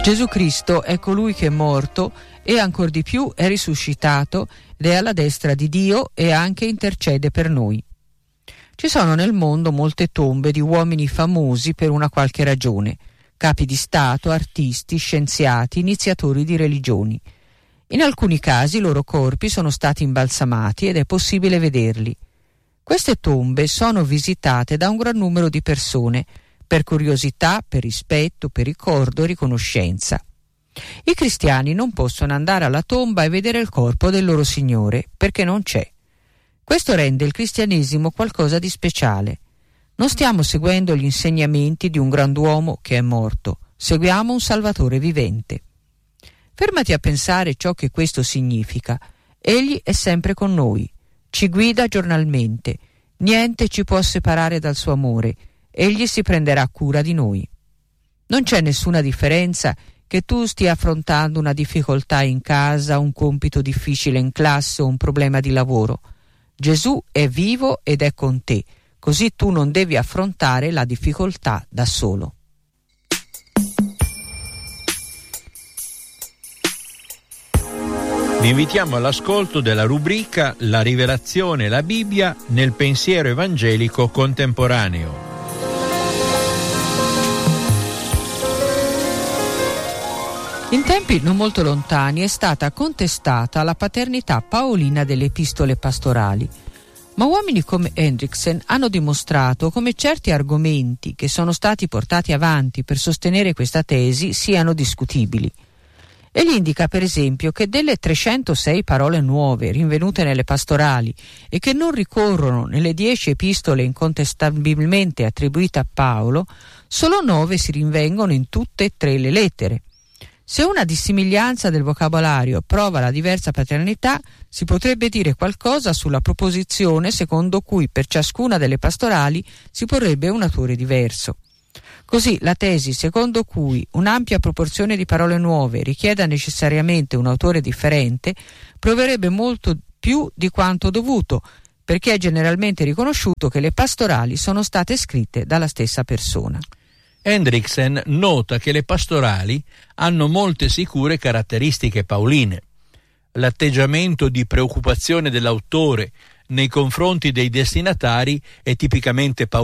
Gesù Cristo è colui che è morto e ancor di più è risuscitato ed è alla destra di Dio e anche intercede per noi. Ci sono nel mondo molte tombe di uomini famosi per una qualche ragione, capi di Stato, artisti, scienziati, iniziatori di religioni. In alcuni casi i loro corpi sono stati imbalsamati ed è possibile vederli. Queste tombe sono visitate da un gran numero di persone, per curiosità, per rispetto, per ricordo e riconoscenza. I cristiani non possono andare alla tomba e vedere il corpo del loro Signore, perché non c'è. Questo rende il cristianesimo qualcosa di speciale. Non stiamo seguendo gli insegnamenti di un grand'uomo che è morto, seguiamo un Salvatore vivente. Fermati a pensare ciò che questo significa. Egli è sempre con noi, ci guida giornalmente, niente ci può separare dal suo amore, egli si prenderà cura di noi. Non c'è nessuna differenza che tu stia affrontando una difficoltà in casa, un compito difficile in classe o un problema di lavoro. Gesù è vivo ed è con te, così tu non devi affrontare la difficoltà da solo. Vi invitiamo all'ascolto della rubrica La rivelazione e la Bibbia nel pensiero evangelico contemporaneo. In tempi non molto lontani è stata contestata la paternità paolina delle epistole pastorali, ma uomini come Hendriksen hanno dimostrato come certi argomenti che sono stati portati avanti per sostenere questa tesi siano discutibili. Egli indica per esempio che delle 306 parole nuove rinvenute nelle pastorali e che non ricorrono nelle 10 epistole incontestabilmente attribuite a Paolo, solo 9 si rinvengono in tutte e 3 le lettere. Se una dissimiglianza del vocabolario prova la diversa paternità, si potrebbe dire qualcosa sulla proposizione secondo cui per ciascuna delle pastorali si porrebbe un autore diverso. Così la tesi secondo cui un'ampia proporzione di parole nuove richieda necessariamente un autore differente proverebbe molto più di quanto dovuto, perché è generalmente riconosciuto che le pastorali sono state scritte dalla stessa persona. Hendriksen nota che le pastorali hanno molte sicure caratteristiche paoline. L'atteggiamento di preoccupazione dell'autore nei confronti dei destinatari è tipicamente paolino.